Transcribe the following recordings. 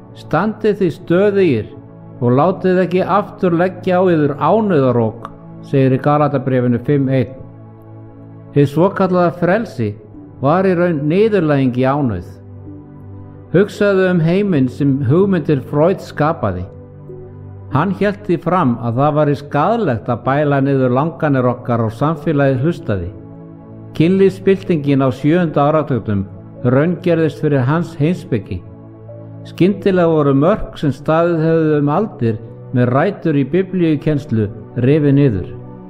Standið því stöðugir og látið ekki aftur leggja á yður ánauðarók, segir í Galatabréfinu 5:1. Hið svokallaða frelsi var í raun niðurlæging í ánauð. Hugsaðu heiminn sem hugmyndir Freud skapaði. Hann hélt því fram að það væri skaðlegt að bæla niður langanir okkar og samfélagið hlustaði. Kynlífsbyltingin á 7. áratugnum raungerðist fyrir hans heimspeki. Skyndilega voru mörk sem staðið höfðu aldir með rætur í biblíukennslu rifið niður.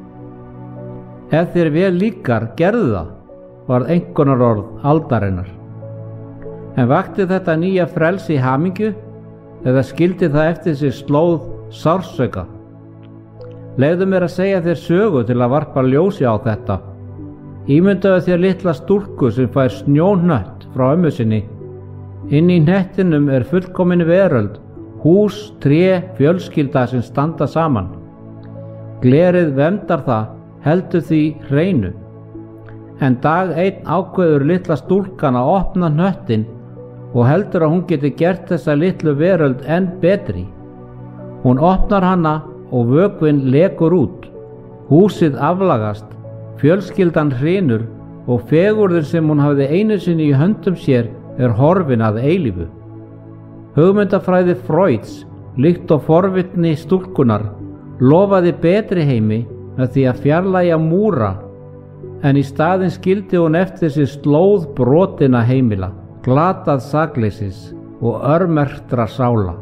Ef þér vel líkar, gerðu það, varð einkunnarorð aldarinnar. En vakti þetta nýja frelsi í hamingju eða skildi það eftir sig slóð sársauka? Leyfðu mér að segja þér sögu til að varpa ljósi á þetta. Ímyndaðu þér litla stúlku sem fær snjóhnött frá ömmu sinni. Inn í hnettinum er fullkomin veröld, hús, tré, fjölskylda sem standa saman. Glerið verndar það, heldur því hreinu. En dag einn ákveður litla stúlkan að opna hnöttin og heldur að hún geti gert þessa litlu veröld enn betri. Hún opnar hana og vökvinn lekur út. Húsið aflagast, fjölskyldan hrynur og fegurðin sem hún hafði einu sinni í höndum sér er horfin að eilífu. Hugmyndafræði Freuds, líkt og forvitni stúlkunar, lofaði betri heimi með því að fjarlægja múra, en í staðinn skildi hún eftir sig slóð brotinna heimila, glatað sakleysis og örmerktra sála.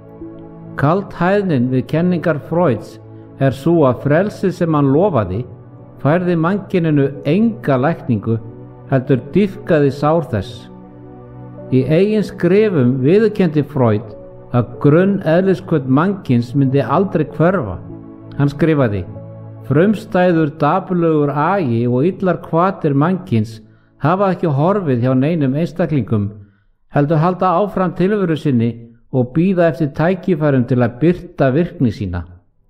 Kaldhæðnin við kenningar Freuds er svo að frelsið sem hann lofaði færði mannkyninu enga lækningu, heldur dýpkaði sár þess. Í eigin skrifum viðurkenndi Freud að grunneðliskvöld mannkyns myndi aldrei hverfa. Hann skrifaði: frumstæður dapurlegur agi og illar hvatir mannkyns hafa ekki horfið hjá neinum einstaklingum, heldur halda áfram tilveru sinni og bíða eftir tækifærum til að birta virkni sína.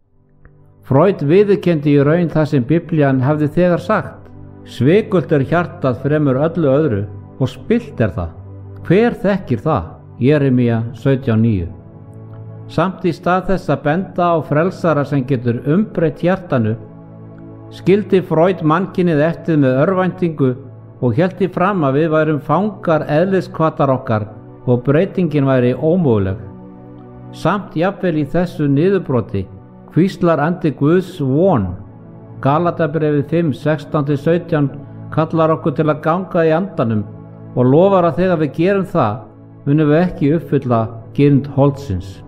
Freud viðurkenndi í raun það sem Biblían hafði þegar sagt: svikult er hjartað fremur öllu öðru og spillt er það. Hver þekkir það? Jeremía 17:9. Samt í stað þess að benda á frelsara sem getur umbreytt hjartanu, skildi Freud mannkynið eftir með örvæntingu og hélt því fram að við værum fangar eðliskvatar okkar og breytingin væri ómöguleg. Samt jafnvel í þessu niðurbroti hvíslar andi Guðs von. Galatabréfið 5:16-17 kallar okkur til að ganga í andanum og lofar að þegar við gerum það, munum við ekki uppfylla girnd holdsins.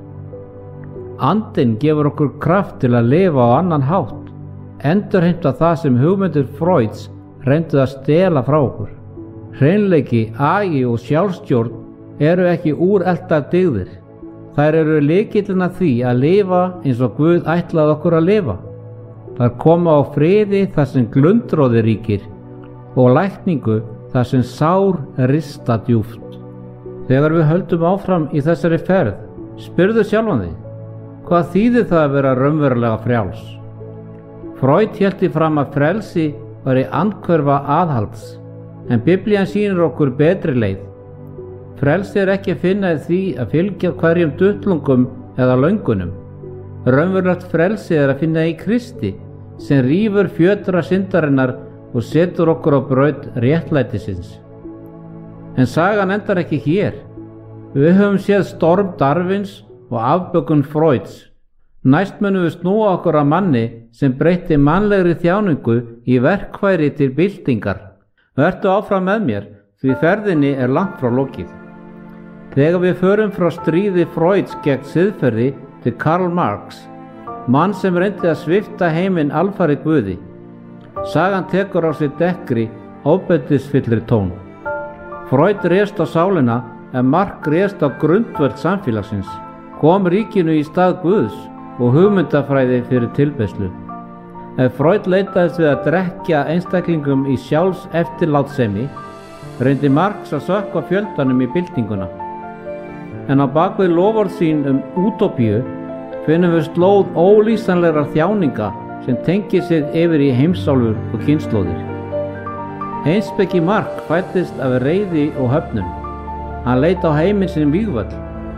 Andinn gefur okkur kraft til að lifa á annan hátt, endurheimta það sem hugmyndir Freuds reyndu að stela frá okkur. Hreinleiki, agi og sjálfstjórn eru ekki úreltar dygðir. Þær eru lykillinn að því að lifa eins og Guð ætlaði okkur að lifa. Þær koma á friði þar sem glundroði ríkir og lækningu þar sem sár rista djúpt. Þegar við höldum áfram í þessari ferð, spyrðu sjálfan þig: hvað þýðir það að vera raunverulega frjáls? Freud hélt því fram að frelsi væri andhverfa aðhalds, en Biblían sýnir okkur betri leið. Frelsi er ekki að finna í því að fylgja hverjum duttlungum eða löngunum. Raunverulegt frelsi er að finna í Kristi, sem rífur fjötra syndarinnar og setur okkur á braut réttlætisins. En sagan endar ekki hér. Við höfum séð storm Darwins og afbökun Freuds. Næst munum við snúa okkur að manni sem breytti mannlegri þjáningu í verkfæri til byltingar. Vertu áfram með mér, því ferðinni er langt frá lokið. Þegar við förum frá stríði Freuds gegn siðferði til Karl Marx, mann sem reyndi að svipta heiminn alfarið Guði. Sagan tekur á sig dekkri, ofbeldisfyllri tón. Freud réðst á sálina en Marx réðst á grundvöld samfélagsins, kom ríkinu í stað Guðs og hugmyndafræði fyrir tilbeiðslu. Ef Freud leitaðist við að drekkja einstaklingum í sjálfs eftirlátssemi, reyndi Marx að sökkva fjöldanum í byltinguna. En á bakvið loforð sín útópíu finnum við slóð ólýsanlegra þjáninga sem tengir sig yfir í heimsálfur og kynslóðir. Heimspeki Marx fæddist af reiði og höfnun. Hann leit á heiminn sinn vígvöll